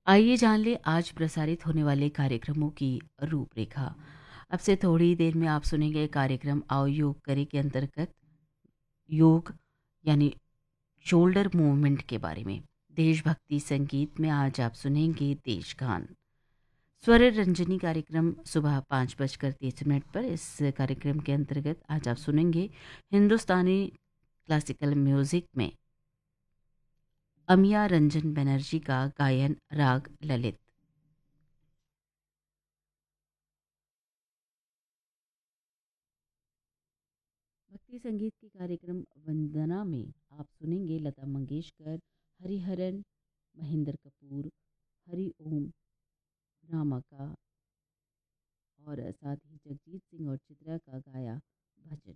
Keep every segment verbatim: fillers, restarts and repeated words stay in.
आइए जान लें आज प्रसारित होने वाले कार्यक्रमों की रूपरेखा। अब से थोड़ी देर में आप सुनेंगे कार्यक्रम आओ योग करें के अंतर्गत योग यानी शोल्डर मूवमेंट के बारे में। देशभक्ति संगीत में आज आप सुनेंगे देशगान। स्वर रंजनी कार्यक्रम सुबह पाँच बजकर तीस मिनट पर। इस कार्यक्रम के अंतर्गत आज आप सुनेंगे हिंदुस्तानी क्लासिकल म्यूजिक में अमिया रंजन बनर्जी का गायन राग ललित। भक्ति संगीत के कार्यक्रम वंदना में आप सुनेंगे लता मंगेशकर, हरिहरन, महेंद्र कपूर, हरि ओम ड्रामा और साथ ही जगजीत सिंह और चित्रा का गाया भजन।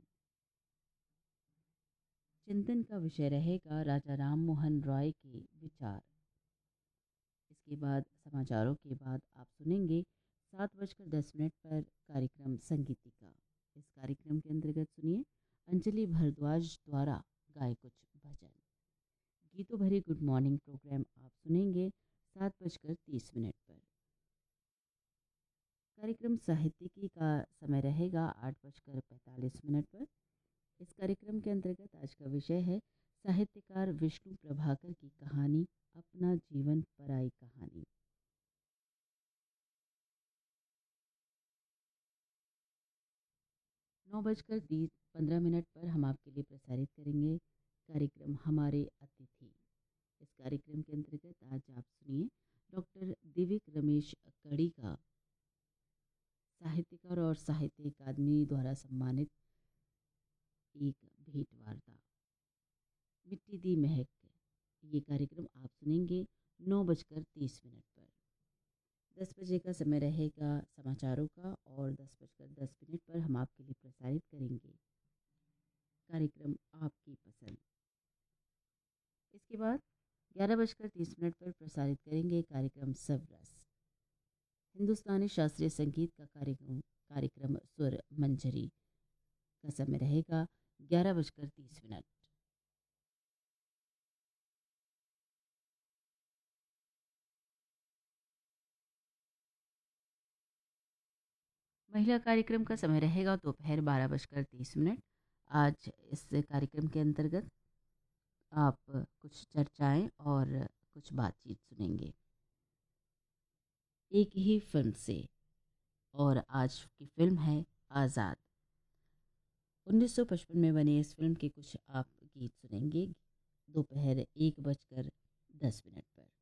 चिंतन का विषय रहेगा राजा राम मोहन रॉय के विचार। इसके बाद समाचारों के बाद आप सुनेंगे सात बजकर दस मिनट पर कार्यक्रम संगीतिका। इस कार्यक्रम के अंतर्गत सुनिए अंजलि भारद्वाज द्वारा गाए कुछ भजन। गीतों भरे गुड मॉर्निंग प्रोग्राम आप सुनेंगे सात बजकर तीस मिनट पर। कार्यक्रम साहित्यिकी का समय रहेगा आठ बजकर पैंतालीस मिनट पर। इस कार्यक्रम के अंतर्गत आज का विषय है साहित्यकार विष्णु प्रभाकर की कहानी अपना जीवन पराई कहानी। नौ बजकर तीस पंद्रह मिनट पर हम आपके लिए प्रसारित करेंगे कार्यक्रम हमारे अतिथि। इस कार्यक्रम के अंतर्गत आज आप सुनिए डॉक्टर दिव्यक रमेश कड़ी का साहित्यकार और साहित्य अकादमी द्वारा सम्मानित एक भेंट वार्ता मिट्टी दी महक। ये कार्यक्रम आप सुनेंगे नौ बजकर तीस मिनट पर। दस बजे का समय रहेगा समाचारों का और दस बजकर दस मिनट पर हम आपके लिए प्रसारित करेंगे कार्यक्रम आपकी पसंद। इसके बाद ग्यारह बजकर तीस मिनट पर प्रसारित करेंगे कार्यक्रम सबरस हिंदुस्तानी शास्त्रीय संगीत का कार्यक्रम कार्यक्रम स्वर मंजरी का समय रहेगा ग्यारह बजकर तीस मिनट। महिला कार्यक्रम का समय रहेगा दोपहर बारह बजकर तीस मिनट। आज इस कार्यक्रम के अंतर्गत आप कुछ चर्चाएं और कुछ बातचीत सुनेंगे एक ही फिल्म से। और आज की फिल्म है आज़ाद। उन्नीस सौ पचपन में बनी इस फिल्म के कुछ आप गीत सुनेंगे दोपहर एक बजकर दस मिनट